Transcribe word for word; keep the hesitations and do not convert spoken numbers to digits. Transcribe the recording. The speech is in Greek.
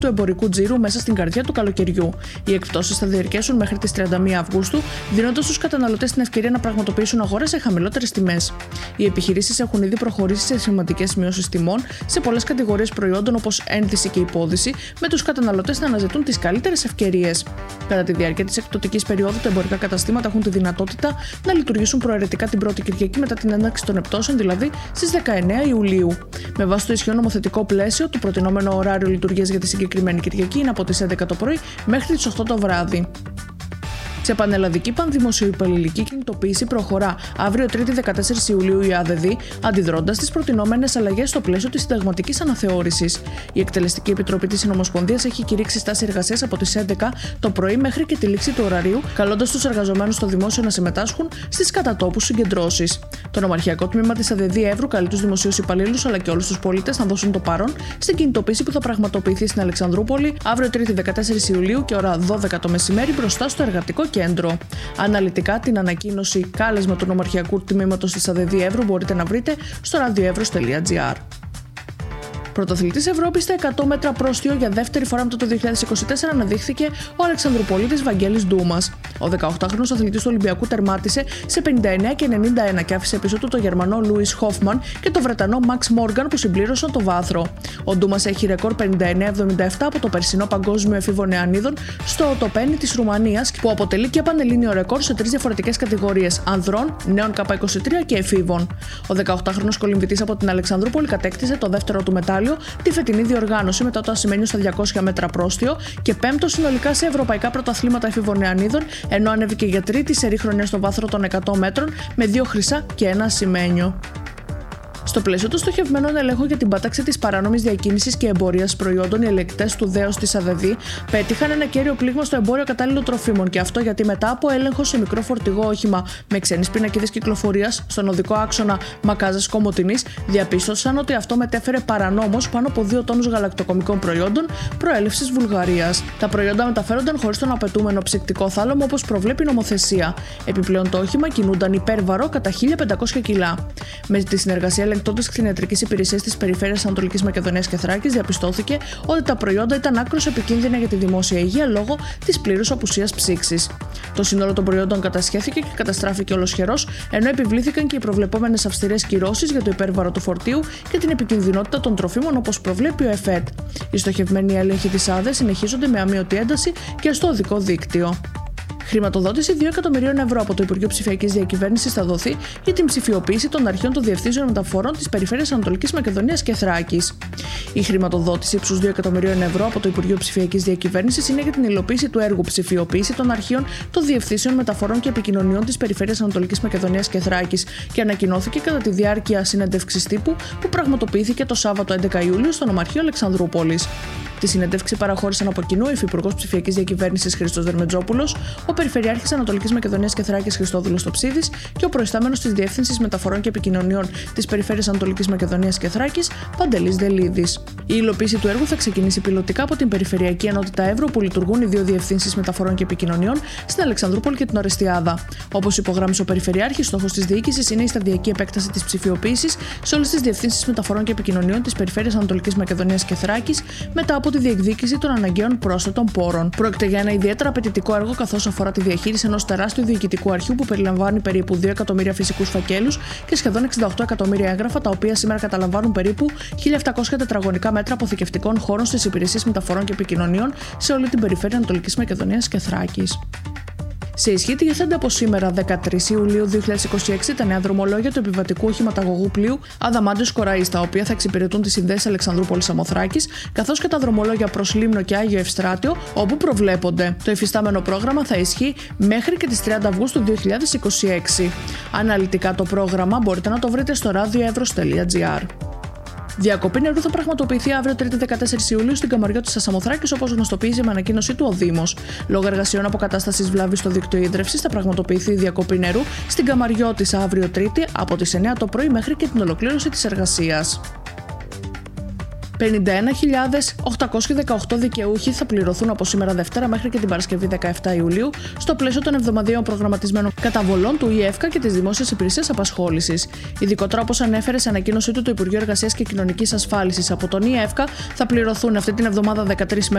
του εμπορικού τζίρου μέσα στην καρδιά του καλοκαιριού. Οι εκπτώσεις θα διαρκέσουν μέχρι τις τριάντα μία Αυγούστου, δίνοντας στους καταναλωτές την ευκαιρία να πραγματοποιήσουν αγορές σε χαμηλότερες τιμές. Οι επιχειρήσεις έχουν ήδη προχωρήσει σε σημαντικές μειώσεις τιμών σε πολλές κατηγορίες προϊόντων όπως ένδυση και υπόδυση, με τους καταναλωτές να αναζητούν τις καλύτερες ευκαιρίες. Κατά τη διάρκεια της εκπτωτικής περίοδου, τα εμπορικά καταστήματα έχουν τη δυνατότητα να λειτουργήσουν προαιρετικά την πρώτη Κυριακή μετά την έναρξη των εκπτώσεων, δηλαδή στις δεκαεννέα Ιουλίου. Με βάση το ισχύον νομοθετικό πλαίσιο, το προτινόμενο ωράριο λειτουργίας για τη συγκεκριμένη Κυριακή είναι από τις έντεκα το πρωί μέχρι τις οκτώ το βράδυ. Σε πανελλαδική πανδημοσιοϊπαλληλική κινητοποίηση προχωρά αύριο Τρίτη δεκατέσσερις Ιουλίου η ΑΔΔ, αντιδρώντας στις προτινόμενες αλλαγές στο πλαίσιο της συνταγματικής αναθεώρησης. Η Εκτελεστική Επιτροπή της Συνομοσπονδίας έχει κηρύξει στάση εργασίας από τις έντεκα το πρωί μέχρι και τη λήξη του ωραρίου, καλώντας τους εργαζομένους στο δημόσιο να συμμετάσχουν στις κατατόπους συγκεντρώσεις. Το νομαρχιακό τμήμα της ΑΔΔ Εύρου καλεί τους δημοσίους υπαλλήλους αλλά και όλους τους πολίτες να δώσουν το παρόν στην κινητοποίηση που θα πραγματοποιηθεί στην Αλεξανδρούπολη αύριο Τρίτη δεκατέσσερις Ιουλίου και ώρα δώδεκα το μεσημέρι μπροστά στο εργατικό κέντρο. Αναλυτικά την ανακοίνωση κάλεσμα του νομαρχιακού τμήματος της ΑΔΔ Εύρου μπορείτε να βρείτε στο ραδιοεύρος τελεία τζι άρ. Πρωταθλητής Ευρώπης στα εκατό μέτρα πρόστιο για δεύτερη φορά μετά το δύο χιλιάδες είκοσι τέσσερα αναδείχθηκε ο Αλεξανδρουπολίτης Βαγγέλης Ντούμας. Ο δεκαοκτάχρονος αθλητής του Ολυμπιακού τερμάτισε σε πενήντα εννέα και ενενήντα ένα και άφησε πίσω του το Γερμανό Λούις Χόφμαν και το Βρετανό Μαξ Μόργαν που συμπλήρωσαν το βάθρο. Ο Ντούμας έχει ρεκόρ πενήντα εννέα εβδομήντα επτά από το περσινό Παγκόσμιο Εφήβο Νεανίδων στο Οτοπένι της Ρουμανίας, που αποτελεί και πανελλήνιο ρεκόρ σε τρεις διαφορετικές κατηγορίες: ανδρών, νέων Κ είκοσι τρία και εφήβων. Ο δεκαοκτάχρονος κολυμβητής από την Αλεξανδρούπολη κατέκτησε το δεύτερο του μετάλλιο τη φετινή διοργάνωση μετά το ασημένιο στα διακόσια μέτρα πρόστιο και πέμπτο συνολικά σε ευρωπαϊκά πρωταθλήματα εφήβων νεανίδων, ενώ ανέβηκε για τρίτη σερί χρονιά στο βάθρο των εκατό μέτρων με δύο χρυσά και ένα ασημένιο. Στο πλαίσιο των στοχευμένων ελέγχων για την πάταξη της παράνομης διακίνησης και εμπορίας προϊόντων, οι ελεγκτές του ΔΕΟΣ της ΑΔΔ πέτυχαν ένα κέριο πλήγμα στο εμπόριο κατάλληλων τροφίμων, και αυτό γιατί μετά από έλεγχο σε μικρό φορτηγό όχημα με ξένες πινακίδες κυκλοφορίας στον οδικό άξονα Μακάζας Κομοτηνής, διαπίστωσαν ότι αυτό μετέφερε παρανόμως πάνω από δύο τόνους γαλακτοκομικών προϊόντων προέλευσης Βουλγαρίας. Τα προϊόντα μεταφέρονταν χωρίς τον απαιτούμενο ψυκτικό θάλαμο όπως προβλέπει η νομοθεσία. Επιπλέον, το όχημα κινούνταν υπέρβαρο κατά χίλια πεντακόσια κιλά. Με τη συνεργασία ελεγκτών της κτηνιατρικής υπηρεσίας της Περιφέρειας Ανατολικής Μακεδονίας και Θράκης διαπιστώθηκε ότι τα προϊόντα ήταν άκρως επικίνδυνα για τη δημόσια υγεία λόγω της πλήρους απουσίας ψήξης. Το σύνολο των προϊόντων κατασχέθηκε και καταστράφηκε ολοσχερός, ενώ επιβλήθηκαν και οι προβλεπόμενες αυστηρές κυρώσεις για το υπέρβαρο του φορτίου και την επικινδυνότητα των τροφίμων όπως προβλέπει ο ΕΦΕΤ. Οι στοχευμένοι έλεγχοι της ΑΔΕ συνεχίζονται με αμείωτη ένταση και στο οδικό δίκτυο. Χρηματοδότηση δύο εκατομμυρίων ευρώ από το Υπουργείο Ψηφιακής Διακυβέρνησης θα δοθεί για την ψηφιοποίηση των αρχείων των διευθύνσεων μεταφορών της Περιφέρειας Ανατολικής Μακεδονίας και Θράκης. Η χρηματοδότηση ύψους δύο εκατομμυρίων ευρώ από το Υπουργείο Ψηφιακής Διακυβέρνησης είναι για την υλοποίηση του έργου ψηφιοποίηση των αρχείων των διευθύνσεων μεταφορών και επικοινωνιών της Περιφέρειας Ανατολικής Μακεδονίας και Θράκης και ανακοινώθηκε κατά τη διάρκεια συνέντευξης τύπου που πραγματοποιήθηκε το Σάββατο έντεκα Ιουλίου στο Νομαρχείο Αλεξανδρούπολης. Τη συνέντευξη παραχώρησαν από κοινού ο Υφυπουργός Ψηφιακής Διακυβέρνησης Χρήστος Δερμετζόπουλος, ο Περιφερειάρχης Ανατολικής Μακεδονίας και Θράκης Χριστόδουλος Τοψίδης και ο προϊστάμενος της Διεύθυνσης Μεταφορών και Επικοινωνιών της Περιφέρειας Ανατολικής Μακεδονίας και Θράκης, Παντελής Δελίδης. Η υλοποίηση του έργου θα ξεκινήσει πιλωτικά από την Περιφερειακή Ενότητα Εύρου, που λειτουργούν οι δύο Διευθύνσεις Μεταφορών και Επικοινωνιών στην Αλεξανδρούπολη και την Ορεστιάδα. Όπως υπογράμμισε ο Περιφερειάρχης, στόχος της διοίκησης είναι η σταδιακή επέκταση της ψηφιοποίησης σε όλες τις Διευθύνσεις Μεταφορών και Επικοινωνιών της Περιφέρειας Ανατολικής Μακεδονίας και Θράκης μετά από τη διεκδίκηση των αναγκαίων πρόσθετων πόρων. Πρόκειται για ένα ιδιαίτερα απαιτητικό έργο, καθώς αφορά τη διαχείριση ενός τεράστιου διοικητικού αρχείου που περιλαμβάνει περίπου δύο εκατομμύρια φυσικούς φακέλους και σχεδόν εξήντα οκτώ εκατομμύρια έγγραφα, τα οποία σήμερα καταλαμβάνουν περίπου χίλια επτακόσια τετραγωνικά μέτρα αποθηκευτικών χώρων στις υπηρεσίες μεταφορών και επικοινωνιών σε όλη την περιφέρεια Ανατολικής Μακεδονίας και Θράκης. Σε ισχύ τίθενται από σήμερα, δεκατρείς Ιουλίου δύο χιλιάδες είκοσι έξι, τα νέα δρομολόγια του επιβατικού οχηματαγωγού πλοίου Αδαμάντιος Κοραής, τα οποία θα εξυπηρετούν τις συνδέσεις Αλεξανδρούπολης Σαμοθράκης, καθώς και τα δρομολόγια προς Λίμνο και Άγιο Ευστράτιο, όπου προβλέπονται. Το υφιστάμενο πρόγραμμα θα ισχύει μέχρι και τις τριάντα Αυγούστου δύο χιλιάδες είκοσι έξι. Αναλυτικά το πρόγραμμα μπορείτε να το βρείτε στο ραδιοεύρος τελεία τζι άρ. Διακοπή νερού θα πραγματοποιηθεί αύριο Τρίτη δεκατέσσερις Ιουλίου στην Καμαριώτισσα Σαμοθράκης, όπως γνωστοποίησε με ανακοίνωσή του ο Δήμος. Λόγω εργασιών αποκατάστασης βλάβης στο δίκτυο ίδρευσης θα πραγματοποιηθεί η διακοπή νερού στην Καμαριώτισσα αύριο Τρίτη από τις εννέα το πρωί μέχρι και την ολοκλήρωση της εργασίας. πενήντα ένα χιλιάδες οκτακόσιοι δεκαοκτώ δικαιούχοι θα πληρωθούν από σήμερα Δευτέρα μέχρι και την Παρασκευή δεκαεπτά Ιουλίου στο πλαίσιο των εβδομαδιαίων προγραμματισμένων καταβολών του ΙΕΦΚΑ και της Δημόσιας Υπηρεσίας Απασχόλησης. Ειδικότερα, όπως ανέφερε σε ανακοίνωσή του το Υπουργείο Εργασίας και Κοινωνικής Ασφάλισης, από τον ΙΕΦΚΑ θα πληρωθούν αυτή την εβδομάδα δεκατρείς